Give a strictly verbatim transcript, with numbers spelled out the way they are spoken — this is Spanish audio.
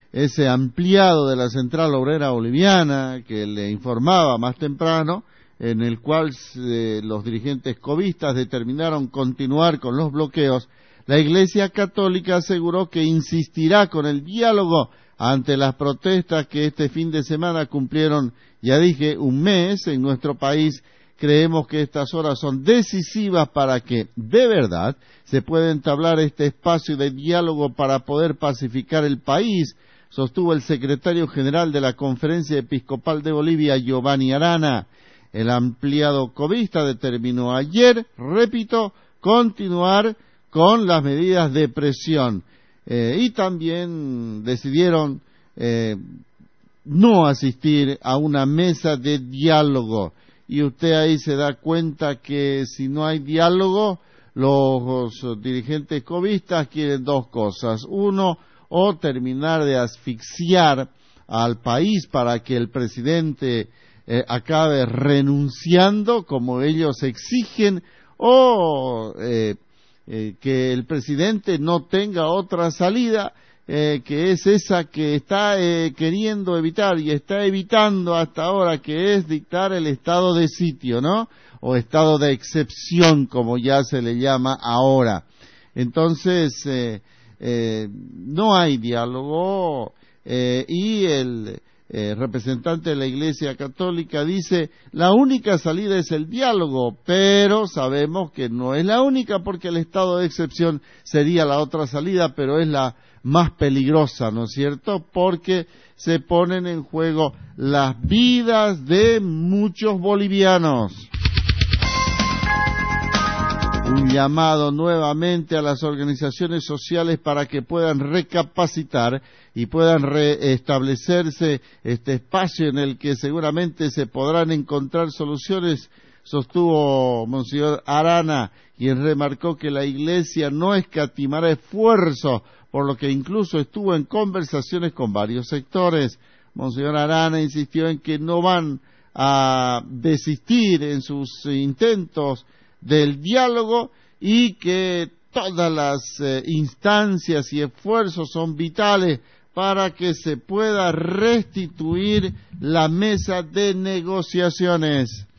ese ampliado de la Central Obrera Boliviana que le informaba más temprano, en el cual eh, los dirigentes covistas determinaron continuar con los bloqueos, la Iglesia Católica aseguró que insistirá con el diálogo ante las protestas que este fin de semana cumplieron, ya dije, un mes en nuestro país. Creemos que estas horas son decisivas para que, de verdad, se pueda entablar este espacio de diálogo para poder pacificar el país, sostuvo el secretario general de la Conferencia Episcopal de Bolivia, Giovanni Arana. El ampliado covista determinó ayer, repito, continuar con las medidas de presión eh, y también decidieron eh, no asistir a una mesa de diálogo. Y usted ahí se da cuenta que si no hay diálogo, los dirigentes covistas quieren dos cosas. Uno, o terminar de asfixiar al país para que el presidente eh, acabe renunciando, como ellos exigen, o eh, eh, que el presidente no tenga otra salida, Eh, que es esa que está eh, queriendo evitar y está evitando hasta ahora, que es dictar el estado de sitio, ¿no? O estado de excepción, como ya se le llama ahora. Entonces, eh, eh, no hay diálogo eh, y el eh, representante de la Iglesia Católica dice, la única salida es el diálogo, pero sabemos que no es la única porque el estado de excepción sería la otra salida, pero es la más peligrosa, ¿no es cierto? Porque se ponen en juego las vidas de muchos bolivianos. Un llamado nuevamente a las organizaciones sociales para que puedan recapacitar y puedan restablecerse este espacio en el que seguramente se podrán encontrar soluciones, sostuvo Monseñor Arana, quien remarcó que la Iglesia no escatimará esfuerzo, por lo que incluso estuvo en conversaciones con varios sectores. Monseñor Arana insistió en que no van a desistir en sus intentos del diálogo y que todas las eh, instancias y esfuerzos son vitales para que se pueda restituir la mesa de negociaciones.